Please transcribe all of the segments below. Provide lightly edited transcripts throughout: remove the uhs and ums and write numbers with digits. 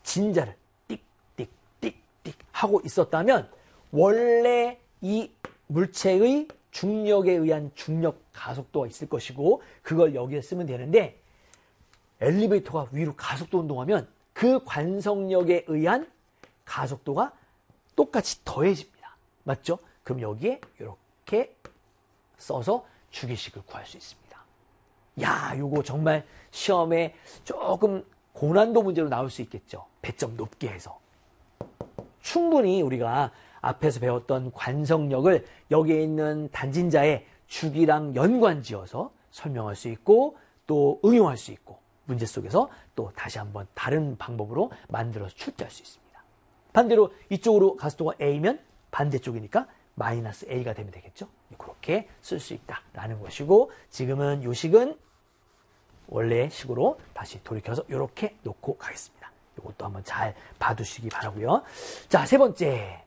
진자를 띡띡띡띡 하고 있었다면 원래 이 물체의 중력에 의한 중력 가속도가 있을 것이고 그걸 여기에 쓰면 되는데 엘리베이터가 위로 가속도 운동하면 그 관성력에 의한 가속도가 똑같이 더해집니다. 맞죠? 그럼 여기에 이렇게 써서 주기식을 구할 수 있습니다. 야, 요거 정말 시험에 조금 고난도 문제로 나올 수 있겠죠. 배점 높게 해서. 충분히 우리가 앞에서 배웠던 관성력을 여기에 있는 단진자의 주기랑 연관지어서 설명할 수 있고 또 응용할 수 있고 문제 속에서 또 다시 한번 다른 방법으로 만들어서 출제할 수 있습니다. 반대로 이쪽으로 가속도가 A면 반대쪽이니까 마이너스 A가 되면 되겠죠. 그렇게 쓸 수 있다라는 것이고 지금은 요 식은 원래 식으로 다시 돌이켜서 이렇게 놓고 가겠습니다. 이것도 한번 잘 봐두시기 바라고요. 자, 세 번째.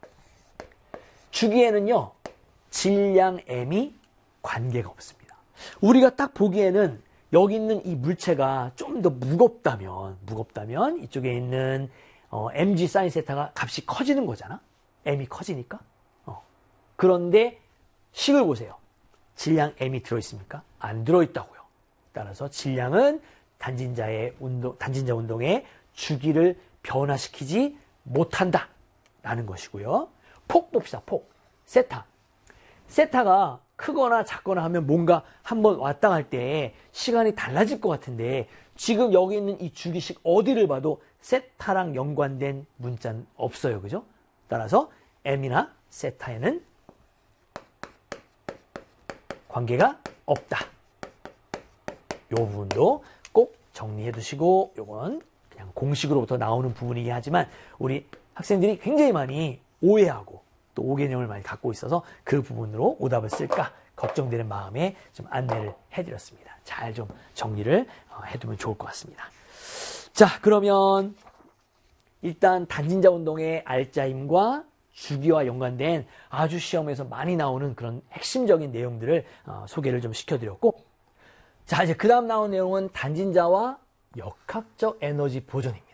주기에는요. 질량 M이 관계가 없습니다. 우리가 딱 보기에는 여기 있는 이 물체가 좀 더 무겁다면 이쪽에 있는 mg 사인 세타가 값이 커지는 거잖아. m이 커지니까. 그런데 식을 보세요. 질량 m이 들어있습니까? 안 들어있다고요. 따라서 질량은 단진자 운동의 주기를 변화시키지 못한다 라는 것이고요. 폭 봅시다. 폭. 세타가 크거나 작거나 하면 뭔가 한번 왔다 갈 때 시간이 달라질 것 같은데 지금 여기 있는 이 주기식 어디를 봐도 세타랑 연관된 문자는 없어요. 그죠? 따라서 m이나 세타에는 관계가 없다. 이 부분도 꼭 정리해 두시고 이건 그냥 공식으로부터 나오는 부분이긴 하지만 우리 학생들이 굉장히 많이 오해하고 또 오개념을 많이 갖고 있어서 그 부분으로 오답을 쓸까 걱정되는 마음에 좀 안내를 해드렸습니다. 잘 좀 정리를 해두면 좋을 것 같습니다. 자, 그러면 일단 단진자 운동의 알짜힘과 주기와 연관된 아주 시험에서 많이 나오는 그런 핵심적인 내용들을 소개를 좀 시켜드렸고 자, 이제 그 다음 나온 내용은 단진자와 역학적 에너지 보존입니다.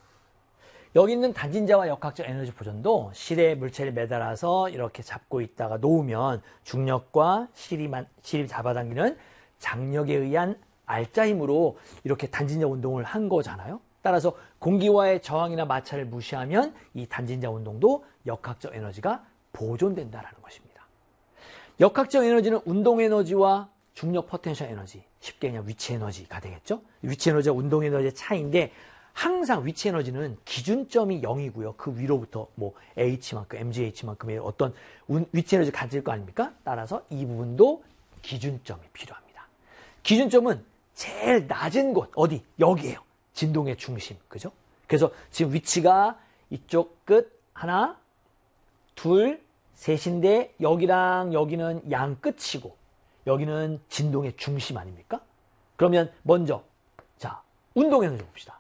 여기 있는 단진자와 역학적 에너지 보존도 실에 물체를 매달아서 이렇게 잡고 있다가 놓으면 중력과 실이 잡아당기는 장력에 의한 알짜힘으로 이렇게 단진자 운동을 한 거잖아요. 따라서 공기와의 저항이나 마찰을 무시하면 이 단진자 운동도 역학적 에너지가 보존된다는 것입니다. 역학적 에너지는 운동 에너지와 중력 포텐셜 에너지, 쉽게 그냥 위치 에너지가 되겠죠. 위치 에너지와 운동 에너지의 차이인데 항상 위치 에너지는 기준점이 0이고요. 그 위로부터 뭐 H만큼, MGH만큼의 어떤 위치 에너지를 가질 거 아닙니까? 따라서 이 부분도 기준점이 필요합니다. 기준점은 제일 낮은 곳, 어디? 여기에요. 진동의 중심, 그죠? 그래서 지금 위치가 이쪽 끝 하나, 둘, 셋인데 여기랑 여기는 양 끝이고 여기는 진동의 중심 아닙니까? 그러면 먼저 자 운동 에너지 봅시다.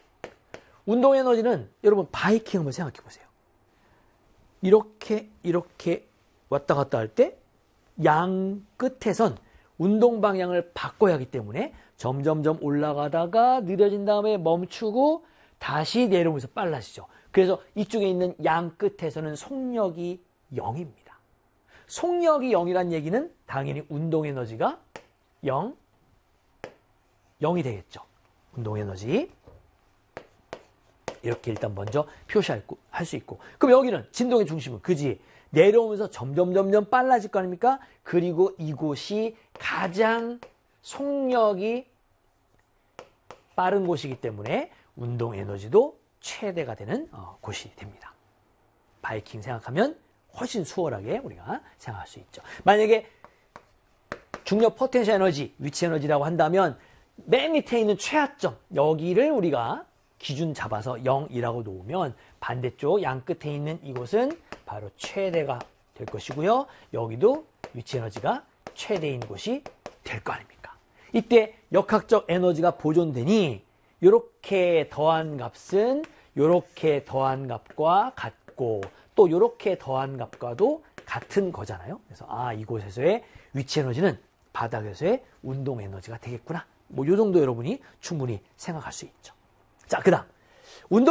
운동 에너지는 여러분 바이킹 한번 생각해 보세요. 이렇게 왔다 갔다 할 때 양 끝에선 운동 방향을 바꿔야 하기 때문에 점점점 올라가다가 느려진 다음에 멈추고 다시 내려오면서 빨라지죠. 그래서 이쪽에 있는 양 끝에서는 속력이 0입니다. 속력이 0이란 얘기는 당연히 운동 에너지가 0이 되겠죠. 운동 에너지. 이렇게 일단 먼저 표시할 수 있고. 그럼 여기는 진동의 중심은 그지? 내려오면서 점점 빨라질 거 아닙니까? 그리고 이곳이 가장 속력이 빠른 곳이기 때문에 운동 에너지도 최대가 되는 곳이 됩니다. 바이킹 생각하면 훨씬 수월하게 우리가 생각할 수 있죠. 만약에 중력 포텐셜 에너지, 위치 에너지라고 한다면 맨 밑에 있는 최하점 여기를 우리가 기준 잡아서 0이라고 놓으면 반대쪽 양 끝에 있는 이곳은 바로 최대가 될 것이고요. 여기도 위치 에너지가 최대인 곳이 될 거 아닙니까? 이때 역학적 에너지가 보존되니 이렇게 더한 값은 이렇게 더한 값과 같고 또 이렇게 더한 값과도 같은 거잖아요. 그래서 이곳에서의 위치 에너지는 바닥에서의 운동 에너지가 되겠구나. 뭐 이 정도 여러분이 충분히 생각할 수 있죠. 자, 그다음 운동